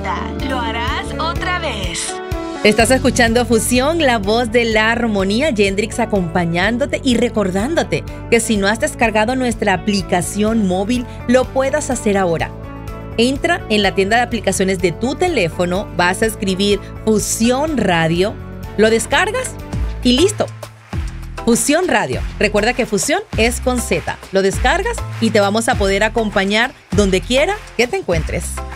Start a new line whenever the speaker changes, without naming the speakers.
importa, lo harás otra vez.
Estás escuchando Fusión, la voz de la armonía. Yendrix acompañándote y recordándote que si no has descargado nuestra aplicación móvil, lo puedas hacer ahora. Entra en la tienda de aplicaciones de tu teléfono, vas a escribir Fusión Radio, lo descargas y listo. Fusión Radio. Recuerda que Fusión es con Z. Lo descargas y te vamos a poder acompañar donde quiera que te encuentres.